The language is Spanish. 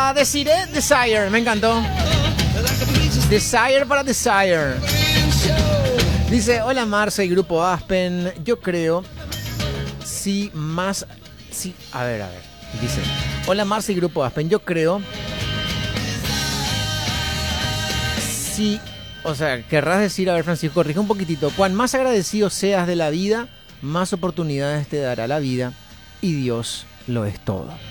para Desire, Desire, me encantó. Desire para Desire. Dice, hola Marce y Grupo Aspen. Yo creo, a ver. Dice, hola Marce y Grupo Aspen. Yo creo, o sea, querrás decir, a ver Francisco, corrige un poquitito. Cuán más agradecido seas de la vida, más oportunidades te dará la vida y Dios lo es todo.